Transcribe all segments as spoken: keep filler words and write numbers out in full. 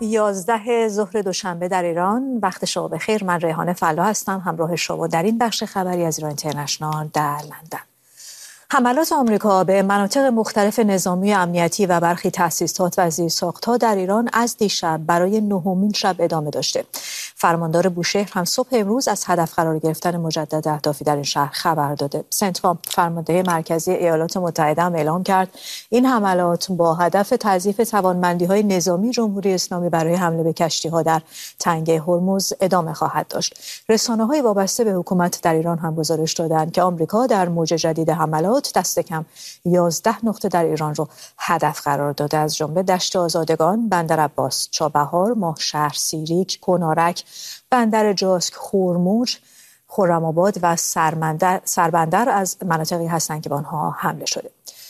یازده ظهر دوشنبه در ایران. وقت شما بخیر. من ریحانه فلا هستم همراه شما در این بخش خبری از ایران اینترنشنال در لندن. حملات آمریکا به مناطق مختلف نظامی و امنیتی و برخی تأسیسات و زیرساخت‌ها در ایران از دیشب برای نهمین شب ادامه داشته. فرماندار بوشهر هم صبح امروز از هدف قرار گرفتن مجدد اهدافی در این شهر خبر داده. سنتکام فرمانده مرکزی ایالات متحده هم اعلام کرد این حملات با هدف تضعیف توانمندی‌های نظامی جمهوری اسلامی برای حمله به کشتی‌ها در تنگه هرمز ادامه خواهد داشت. رسانه‌های وابسته به حکومت در ایران هم گزارش دادند که آمریکا در موج جدید حملات دست کم یازده نقطه در ایران رو هدف قرار داده، از جمله دشت آزادگان، بندر عباس، چابهار، ماهشهر، سیریک، کنارک، بندر جاسک، خرموج، خرم‌آباد و سربندر سربندر از مناطقی هستند که به آنها حمله شده.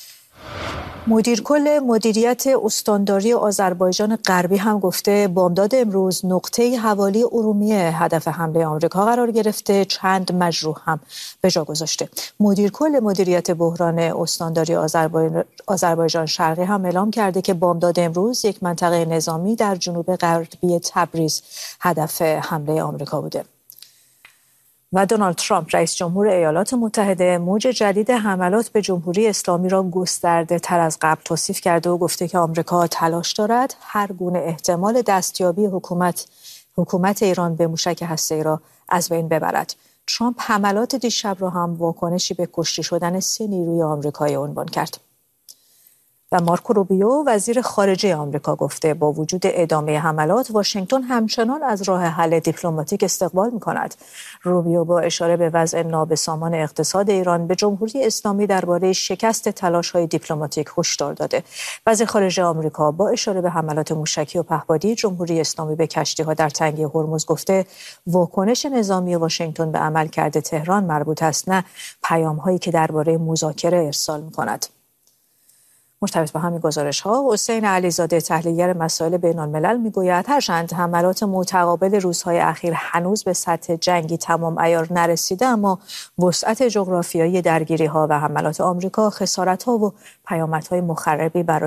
مدیر کل مدیریت استانداری آذربایجان غربی هم گفته بامداد امروز نقطه حوالی ارومیه هدف حمله آمریکا قرار گرفته، چند مجروح هم به جا گذاشته. مدیر کل مدیریت بحران استانداری آذربایجان شرقی هم اعلام کرده که بامداد امروز یک منطقه نظامی در جنوب غربی تبریز هدف حمله آمریکا بوده. و دونالد ترامپ رئیس جمهور ایالات متحده موج جدید حملات به جمهوری اسلامی را گسترده تر از قبل توصیف کرده و گفته که آمریکا تلاش دارد هر گونه احتمال دستیابی حکومت حکومت ایران به موشک هسته‌ای را از بین ببرد. ترامپ حملات دیشب را هم واکنشی به کشته شدن سه نیروی آمریکایی عنوان کرد. و مارکو روبیو وزیر خارجه آمریکا گفته با وجود ادامه حملات واشنگتن همچنان از راه حل دیپلماتیک استقبال می‌کند. روبیو با اشاره به وضع نابسامان اقتصاد ایران به جمهوری اسلامی درباره شکست تلاش‌های دیپلماتیک هشدار داده. وزیر خارجه آمریکا با اشاره به حملات موشکی و پهپادی جمهوری اسلامی به کشتی‌ها در تنگه هرمز گفته واکنش نظامی واشنگتن به عملکرد تهران مربوط است، نه پیام‌هایی که درباره مذاکره ارسال می‌کند. مرتبط با همین گزارش‌ها حسین علیزاده تحلیلگر مسائل بین‌الملل میگوید هرچند حملات متقابل روزهای اخیر هنوز به سطح جنگی تمام عیار نرسیده، اما وسعت جغرافیایی درگیری‌ها و حملات آمریکا خسارت‌ها و پیامدهای مخربی برای